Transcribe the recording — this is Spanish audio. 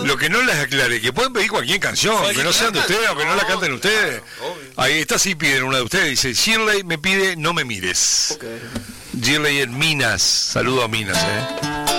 Lo que no les aclare, que pueden pedir cualquier canción, que no sean de ustedes o que no la canten ustedes. Ahí está, sí piden una de ustedes. Dice, Shirley me pide No me mires. Shirley en Minas. Saludo a Minas,